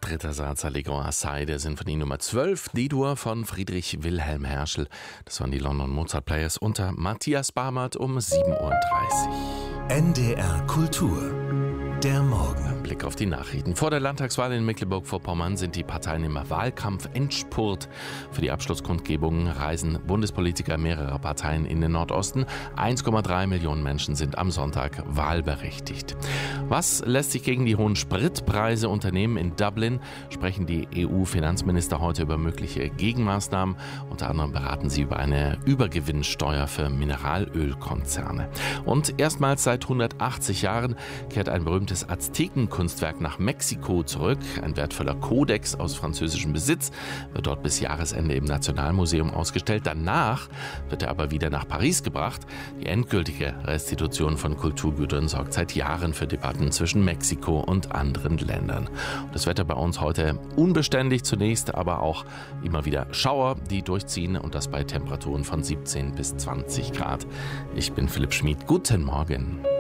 Dritter Satz Allegro assai der Sinfonie Nummer 12, D-Dur von Friedrich Wilhelm Herschel. Das waren die London Mozart Players unter Matthias Barmert um 7:30 Uhr. NDR Kultur. Der Morgen. Blick auf die Nachrichten. Vor der Landtagswahl in Mecklenburg-Vorpommern sind die Parteien im Wahlkampf-Endspurt. Für die Abschlusskundgebungen reisen Bundespolitiker mehrerer Parteien in den Nordosten. 1,3 Millionen Menschen sind am Sonntag wahlberechtigt. Was lässt sich gegen die hohen Spritpreise unternehmen? In Dublin sprechen die EU-Finanzminister heute über mögliche Gegenmaßnahmen. Unter anderem beraten sie über eine Übergewinnsteuer für Mineralölkonzerne. Und erstmals seit 180 Jahren kehrt ein berühmtes Aztekenkunstwerk nach Mexiko zurück. Ein wertvoller Kodex aus französischem Besitz wird dort bis Jahresende im Nationalmuseum ausgestellt. Danach wird er aber wieder nach Paris gebracht. Die endgültige Restitution von Kulturgütern sorgt seit Jahren für Debatten zwischen Mexiko und anderen Ländern. Das Wetter bei uns heute unbeständig zunächst, aber auch immer wieder Schauer, die durchziehen, und das bei Temperaturen von 17 bis 20 Grad. Ich bin Philipp Schmid. Guten Morgen.